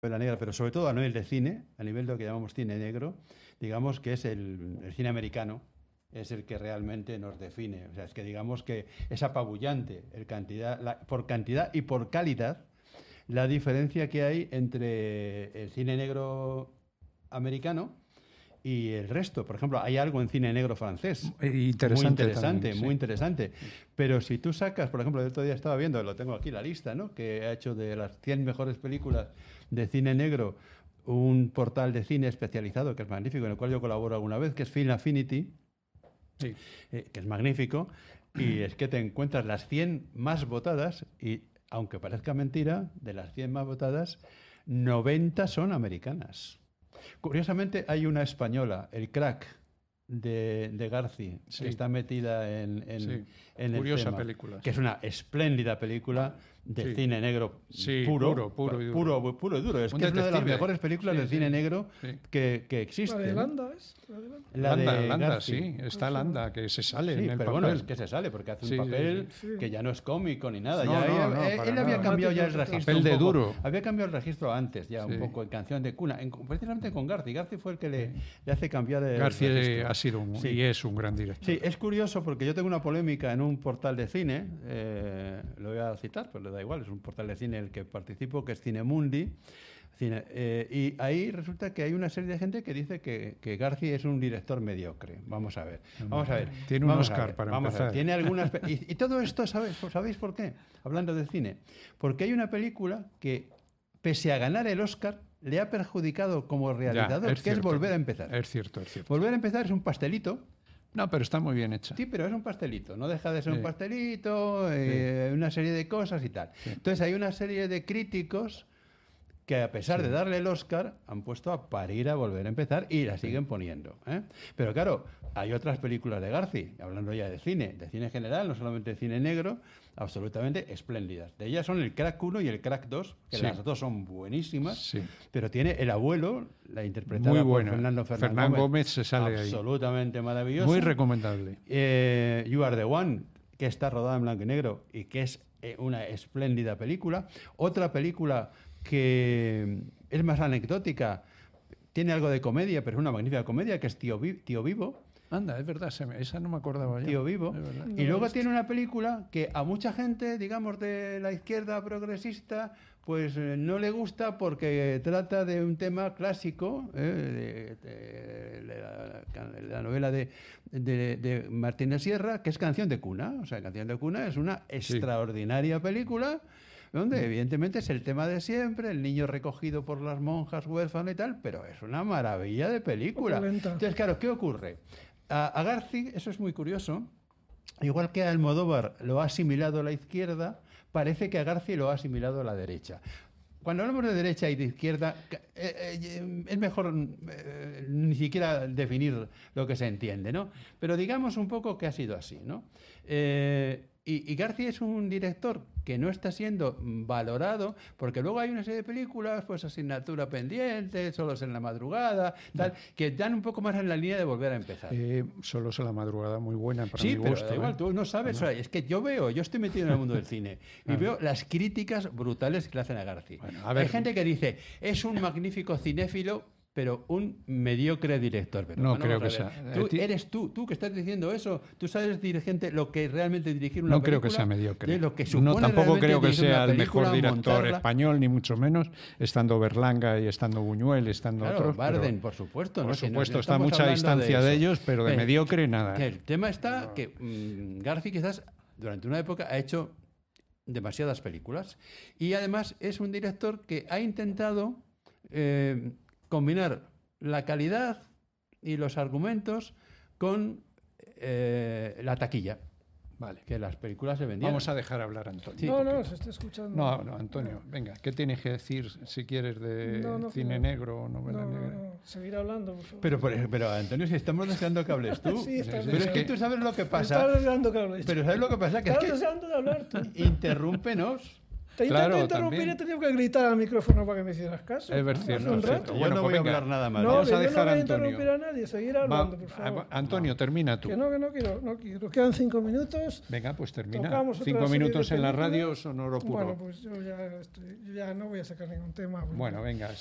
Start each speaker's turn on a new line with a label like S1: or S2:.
S1: novela negra, pero sobre todo a nivel de cine, a nivel de lo que llamamos cine negro, digamos que es el cine americano, es el que realmente nos define. O sea, es que digamos que es apabullante por cantidad y por calidad la diferencia que hay entre el cine negro americano y el resto. Por ejemplo, hay algo en cine negro francés.
S2: Interesante
S1: Muy interesante. Pero si tú sacas, por ejemplo, el otro día estaba viendo, lo tengo aquí la lista, ¿no?, que ha hecho de las 100 mejores películas de cine negro un portal de cine especializado que es magnífico, en el cual yo colaboro alguna vez, que es Film Affinity,
S2: Sí.
S1: Que es magnífico, y es que te encuentras las 100 más votadas y, aunque parezca mentira, de las 100 más votadas, 90 son americanas. Curiosamente, hay una española, El Crack, de Garci,
S2: Sí.
S1: que está metida en el
S2: Curiosa
S1: tema,
S2: película,
S1: que
S2: sí.
S1: es una espléndida película de
S2: Sí.
S1: cine negro
S2: Sí,
S1: puro
S2: puro y duro.
S1: puro y duro. Es
S2: Un
S1: que es una de las
S2: detective.
S1: mejores películas
S2: Sí,
S1: de
S2: sí.
S1: cine negro
S2: Sí.
S1: que existe.
S3: La de
S1: ¿no?
S3: Landa es. La de Landa.
S1: La de
S2: Landa,
S1: Garci.
S2: sí, está Landa, que se sale
S1: Sí,
S2: en el
S1: pero
S2: papel.
S1: bueno, es que se sale porque hace
S2: Sí,
S1: un
S2: sí,
S1: papel
S3: sí.
S1: que ya no es cómico ni nada.
S2: No,
S1: ya
S2: no,
S1: ella-
S2: no, para
S1: él había
S2: nada.
S1: cambiado ya el
S3: Papel
S1: registro.
S2: de
S1: un poco.
S2: duro.
S1: Había cambiado el registro antes, ya
S2: Sí.
S1: un poco en Canción de Cuna, precisamente con Garci. Garci fue el que le hace cambiar el
S2: García
S1: registro.
S2: ha sido
S1: Sí.
S2: y es un gran director.
S1: Sí, es curioso porque yo tengo una polémica en un portal de cine, lo voy a citar, pero le da igual, es un portal de cine en el que participo, que es Cinemundi. Y ahí resulta que hay una serie de gente que dice que Garci es un director mediocre. Vamos a ver.
S2: Tiene un
S1: vamos a
S2: Oscar
S1: ver,
S2: para
S1: vamos a ver.
S2: empezar.
S1: Tiene algunas y todo esto, ¿sabéis por qué? Hablando de cine. Porque hay una película que, pese a ganar el Oscar, le ha perjudicado como realizador, que es
S2: cierto.
S1: Volver a empezar.
S2: Es cierto.
S1: Volver a empezar es un pastelito.
S2: No, pero está muy bien hecha.
S1: Sí, pero es un pastelito, no deja de ser
S2: Sí.
S1: un pastelito, una serie de cosas y tal.
S2: Sí.
S1: Entonces hay una serie de críticos que, a pesar de darle el Oscar, han puesto a parir a Volver a empezar y la siguen poniendo, ¿eh? Pero claro, hay otras películas de Garci, hablando ya de cine general, no solamente de cine negro, absolutamente espléndidas. De ellas son el Crack 1 y el Crack 2, que
S2: Sí.
S1: las dos son buenísimas,
S2: Sí.
S1: pero tiene El abuelo, la interpretada
S2: Muy
S1: por
S2: buena.
S1: Fernando
S2: Fernán Gómez se sale ahí.
S1: absolutamente maravilloso.
S2: Muy recomendable.
S1: You Are the One, que está rodada en blanco y negro y que es una espléndida película. Otra película que es más anecdótica, tiene algo de comedia, pero es una magnífica comedia, que es Tío Vivo.
S2: Anda, es verdad, esa no me acordaba ya.
S1: Tío Vivo.
S2: Es verdad.
S1: Y luego tiene una película que a mucha gente, digamos, de la izquierda progresista, pues no le gusta porque trata de un tema clásico, de la novela de Martínez Sierra, que es Canción de Cuna. O sea, Canción de Cuna es una extraordinaria película donde evidentemente es el tema de siempre, el niño recogido por las monjas huérfano y tal, pero es una maravilla de película.
S3: Lenta.
S1: Entonces, claro, ¿qué ocurre? A Garci, eso es muy curioso, igual que a Almodóvar lo ha asimilado a la izquierda, parece que a Garci lo ha asimilado a la derecha. Cuando hablamos de derecha y de izquierda, es mejor ni siquiera definir lo que se entiende, ¿no? Pero digamos un poco que ha sido así, ¿no? Y Garci es un director que no está siendo valorado, porque luego hay una serie de películas, pues Asignatura Pendiente, Solos en la Madrugada, tal, que dan un poco más en la línea de Volver a empezar.
S2: Solos en la madrugada, muy buena para
S1: Sí,
S2: mi
S1: pero
S2: gusto.
S1: da igual, tú no sabes. O sea, es que yo estoy metido en el mundo del cine y veo las críticas brutales que le hacen a Garci.
S2: Bueno, a ver.
S1: Hay gente que dice, es un magnífico cinéfilo, pero un mediocre director. Pero
S2: No
S1: bueno,
S2: creo
S1: vamos
S2: que
S1: a ver.
S2: sea.
S1: Tú eres tú que estás diciendo eso. Tú sabes dirigente lo que realmente dirigir una
S2: No
S1: película.
S2: creo que sea mediocre.
S1: Lo que
S2: No,
S1: supone
S2: tampoco
S1: realmente
S2: creo que
S1: dirigir una
S2: sea el mejor
S1: película,
S2: director
S1: montarla.
S2: español, ni mucho menos, estando Berlanga y estando Buñuel, estando
S1: Claro,
S2: otros.
S1: Barden,
S2: pero,
S1: por supuesto.
S2: por
S1: ¿no? Si no-
S2: supuesto,
S1: no
S2: está a
S1: estamos
S2: mucha
S1: hablando
S2: distancia de
S1: eso.
S2: ellos, pero de mediocre nada.
S1: Que el tema está que Garci quizás durante una época ha hecho demasiadas películas y además es un director que ha intentado combinar la calidad y los argumentos con la taquilla.
S2: Vale.
S1: Que las películas se vendían.
S2: Vamos a dejar hablar a Antonio.
S1: Sí,
S3: no,
S1: porque-
S3: se está escuchando.
S2: No, Antonio, venga, ¿qué tienes que decir si quieres de
S3: No,
S2: cine
S3: no.
S2: negro o novela
S3: No,
S2: negra?
S3: no, seguir hablando, por favor.
S1: Pero Antonio, si estamos deseando que hables tú.
S3: Sí, está
S1: pero es que
S3: bien.
S1: tú sabes lo que
S3: Estás
S1: pasa.
S3: deseando que hables.
S1: Pero ¿sabes lo que pasa? Que es
S3: Estás
S1: que
S3: deseando de hablar tú.
S1: interrúmpenos.
S3: Te
S2: Claro,
S3: intenté interrumpir
S2: también.
S3: y he tenido que gritar al micrófono para que me hicieras caso.
S2: Es verdad,
S3: Hace un rato.
S1: Yo
S2: Bueno,
S1: no
S2: pues
S1: voy a
S2: venga.
S1: hablar nada más.
S3: No,
S2: Vamos
S3: que
S2: a
S3: yo
S2: dejar
S3: no voy
S2: a
S3: a
S2: Antonio.
S3: interrumpir a nadie, seguir hablando, por favor.
S2: Antonio, termina tú.
S3: Que no quiero. Quedan 5 minutos.
S2: Venga, pues termina.
S3: Tocamos otra
S2: 5
S3: serie de
S2: minutos en la
S3: películas.
S2: radio, sonoro puro.
S3: Bueno, pues yo ya no voy a sacar ningún tema.
S2: Bueno, venga.